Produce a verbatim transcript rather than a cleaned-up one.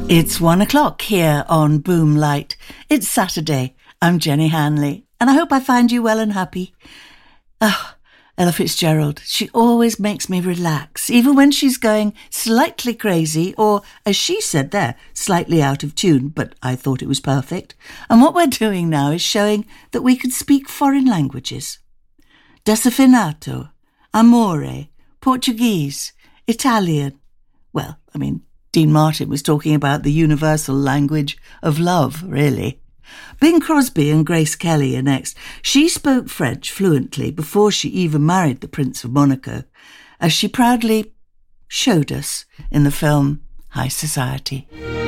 It's one o'clock here on Boom Light. It's Saturday. I'm Jenny Hanley, and I hope I find you well and happy. Oh, Ella Fitzgerald, she always makes me relax, even when she's going slightly crazy, or, as she said there, slightly out of tune, but I thought it was perfect. And what we're doing now is showing that we can speak foreign languages. Desaffinato, amore, Portuguese, Italian. Well, I mean, Dean Martin was talking about the universal language of love, really. Bing Crosby and Grace Kelly are next. She spoke French fluently before she even married the Prince of Monaco, as she proudly showed us in the film High Society.